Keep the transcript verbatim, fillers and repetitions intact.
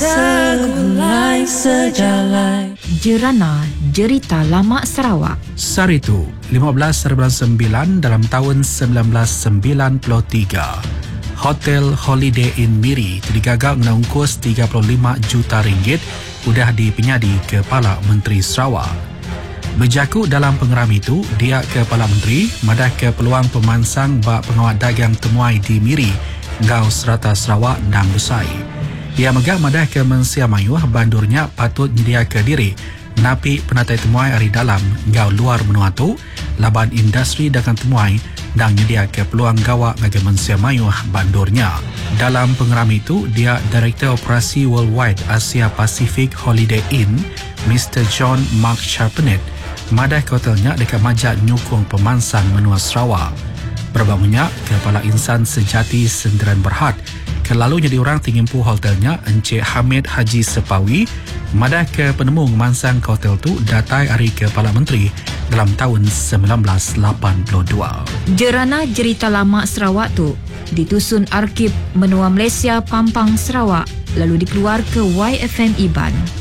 segulai sejalan. Jerana Jerita Lama Sarawak. Saritu, lima belas bulan sembilan dalam tahun sembilan belas sembilan puluh tiga. Hotel Holiday Inn Miri digagal mengungkus tiga puluh lima juta ringgit sudah dipenyadi Kepala Menteri Sarawak. Berjaku dalam pengeram itu, dia Kepala Menteri madah ke peluang pemansang bak pengawal dagang temuai di Miri, Ngau Serata Sarawak dan Besai. Dia megah madah ke Mensia Mayuh bandurnya patut nyedia ke diri napi penatai temuai hari dalam Ngau luar menua tu, laban industri dagang temuai dan nyedia ke peluang gawak bagi Mensia Mayuh bandurnya. Dalam pengeram itu, dia Direktur Operasi Worldwide Asia Pacific Holiday Inn, Mister John Mark Charpenet, madah ke hotelnya dekat majak nyukung pemansang menua Sarawak. Berbangunnya, Kepala Insan Sejati Sendirian Berhad, kelalu jadi orang tingimpu hotelnya Encik Hamid Haji Sepawi, madah ke penemu mansang ke hotel tu datai hari Kepala Menteri dalam tahun sembilan belas lapan puluh dua. Jerana Jerita Lama Sarawak tu ditusun Arkib Menua Malaysia Pampang Sarawak lalu dikeluar ke Y F M Iban.